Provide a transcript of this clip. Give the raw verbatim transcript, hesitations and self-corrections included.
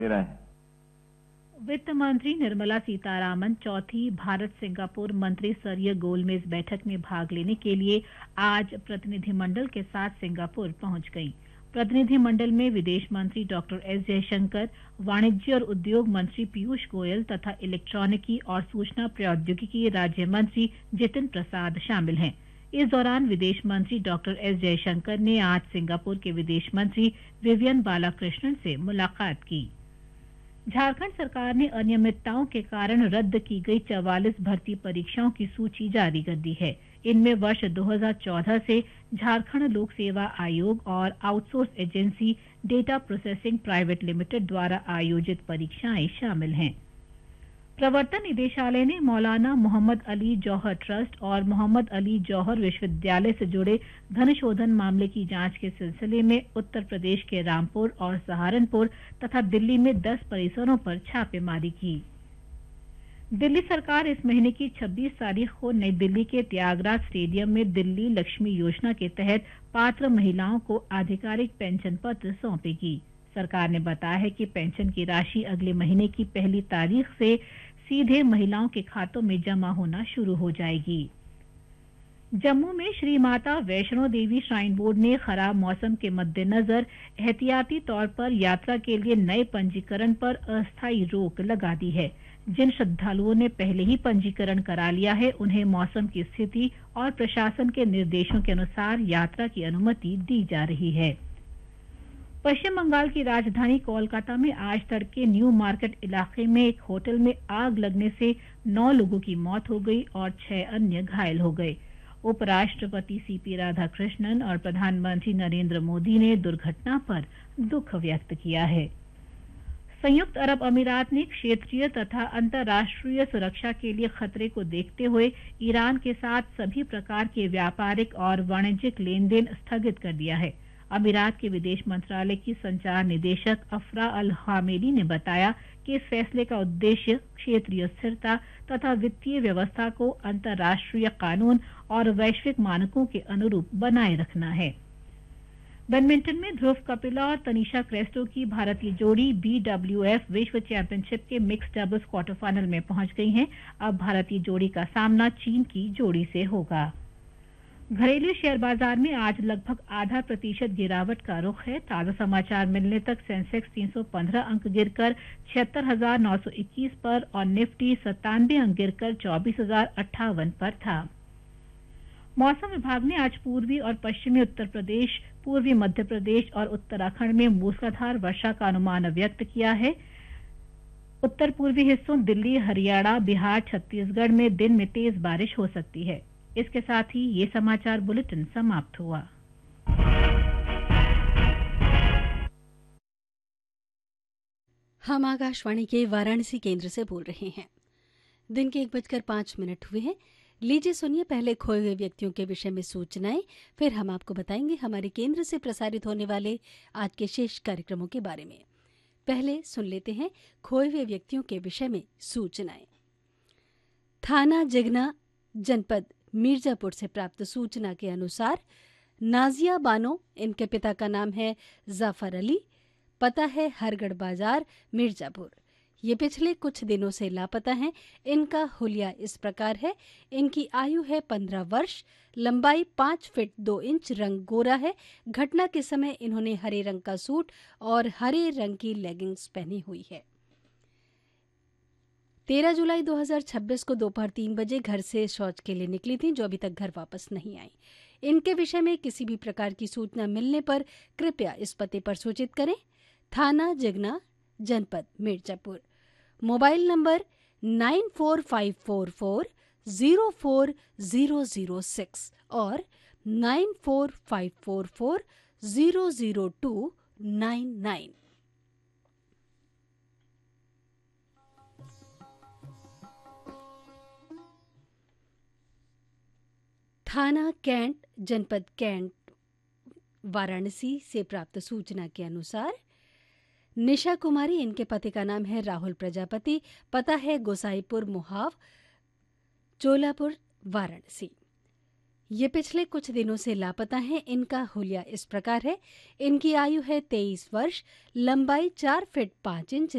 मेरा है। वित्त मंत्री निर्मला सीतारामन चौथी भारत सिंगापुर मंत्री स्तरीय गोलमेज बैठक में भाग लेने के लिए आज प्रतिनिधिमंडल के साथ सिंगापुर पहुंच गईं। प्रतिनिधिमंडल में विदेश मंत्री डॉक्टर एस जयशंकर, वाणिज्य और उद्योग मंत्री पीयूष गोयल तथा इलेक्ट्रॉनिकी और सूचना प्रौद्योगिकी राज्य मंत्री जितिन प्रसाद शामिल हैं। इस दौरान विदेश मंत्री डॉक्टर एस जयशंकर ने आज सिंगापुर के विदेश मंत्री विवियन बालाकृष्णन से मुलाकात की। झारखंड सरकार ने अनियमितताओं के कारण रद्द की गई चौवालीस भर्ती परीक्षाओं की सूची जारी कर दी है। इनमें वर्ष दो हज़ार चौदह से झारखंड लोक सेवा आयोग और outsource agency data processing private limited द्वारा आयोजित परीक्षाएं शामिल हैं। प्रवर्तन निदेशालय ने मौलाना मोहम्मद अली जौहर ट्रस्ट और मोहम्मद अली जौहर विश्वविद्यालय से जुड़े धन शोधन मामले की जांच के सिलसिले में उत्तर प्रदेश के रामपुर और सहारनपुर तथा दिल्ली में दस परिसरों पर छापेमारी की। दिल्ली सरकार इस महीने की छब्बीस तारीख को नई दिल्ली के त्यागराज स्टेडियम में दिल्ली लक्ष्मी योजना के तहत पात्र महिलाओं को आधिकारिक पेंशन पत्र सौंपेगी। सरकार ने बताया है कि पेंशन की राशि अगले महीने की पहली तारीख से सीधे महिलाओं के खातों में जमा होना शुरू हो जाएगी। जम्मू में श्री माता वैष्णो देवी श्राइन बोर्ड ने खराब मौसम के मद्देनजर एहतियाती तौर पर यात्रा के लिए नए पंजीकरण पर अस्थायी रोक लगा दी है। जिन श्रद्धालुओं ने पहले ही पंजीकरण करा लिया है, उन्हें मौसम की स्थिति और प्रशासन के निर्देशों के अनुसार यात्रा की अनुमति दी जा रही है। पश्चिम बंगाल की राजधानी कोलकाता में आज तड़के न्यू मार्केट इलाके में एक होटल में आग लगने से नौ लोगों की मौत हो गई और छह अन्य घायल हो गए। उपराष्ट्रपति सीपी राधाकृष्णन और प्रधानमंत्री नरेंद्र मोदी ने दुर्घटना पर दुख व्यक्त किया है। संयुक्त अरब अमीरात ने क्षेत्रीय तथा अंतर्राष्ट्रीय सुरक्षा के लिए खतरे को देखते हुए ईरान के साथ सभी प्रकार के व्यापारिक और वाणिज्यिक लेन देन स्थगित कर दिया है। अमीरात के विदेश मंत्रालय की संचार निदेशक अफरा अल हामेली ने बताया कि इस फैसले का उद्देश्य क्षेत्रीय स्थिरता तथा वित्तीय व्यवस्था को अंतर्राष्ट्रीय कानून और वैश्विक मानकों के अनुरूप बनाए रखना है। बैडमिंटन में ध्रुव कपिला और तनिषा क्रेस्टो की भारतीय जोड़ी बी डब्ल्यू एफ विश्व चैंपियनशिप के मिक्स डबल्स क्वार्टर फाइनल में पहुंच गई है। अब भारतीय जोड़ी का सामना चीन की जोड़ी से होगा। घरेलू शेयर बाजार में आज लगभग आधा प्रतिशत गिरावट का रुख है। ताजा समाचार मिलने तक सेंसेक्स तीन सौ पंद्रह अंक गिरकर छिहत्तर हजार नौ सौ इक्कीस पर और निफ्टी सत्तानवे अंक गिरकर चौबीस हजार अट्ठावन पर था। मौसम विभाग ने आज पूर्वी और पश्चिमी उत्तर प्रदेश, पूर्वी मध्य प्रदेश और उत्तराखंड में मूसलाधार वर्षा का अनुमान व्यक्त किया है। उत्तर पूर्वी हिस्सों दिल्ली, हरियाणा, बिहार, छत्तीसगढ़ में दिन में तेज बारिश हो सकती है। इसके साथ ही ये समाचार बुलेटिन समाप्त हुआ। हम आकाशवाणी के वाराणसी केंद्र से बोल रहे हैं। दिन के एक बजकर पांच मिनट हुए हैं। लीजिए सुनिए पहले खोए हुए व्यक्तियों के विषय में सूचनाएं, फिर हम आपको बताएंगे हमारे केंद्र से प्रसारित होने वाले आज के शेष कार्यक्रमों के बारे में। पहले सुन लेते हैं खोए हुए व्यक्तियों के विषय में सूचनाएं। थाना जगना जनपद मिर्जापुर से प्राप्त सूचना के अनुसार नाजिया बानो, इनके पिता का नाम है जाफर अली, पता है हरगढ़ बाजार मिर्जापुर। ये पिछले कुछ दिनों से लापता हैं। इनका हुलिया इस प्रकार है। इनकी आयु है पंद्रह वर्ष, लंबाई पाँच फीट दो इंच, रंग गोरा है। घटना के समय इन्होंने हरे रंग का सूट और हरे रंग की लेगिंग्स पहनी हुई है। तेरह जुलाई दो हज़ार छब्बीस को दोपहर तीन बजे घर से शौच के लिए निकली थी, जो अभी तक घर वापस नहीं आई। इनके विषय में किसी भी प्रकार की सूचना मिलने पर कृपया इस पते पर सूचित करें। थाना जगना, जनपद Mirzapur. Mobile number nine four five four four zero four zero zero six और nine four five four four zero zero to nine nine. थाना कैंट, जनपद कैंट, वाराणसी से प्राप्त सूचना के अनुसार निशा कुमारी, इनके पति का नाम है राहुल प्रजापति, पता है गोसाईपुर मुहाव, चोलापुर, वाराणसी। ये पिछले कुछ दिनों से लापता हैं। इनका हुलिया इस प्रकार है। इनकी आयु है तेईस वर्ष, लंबाई चार फीट पाँच इंच,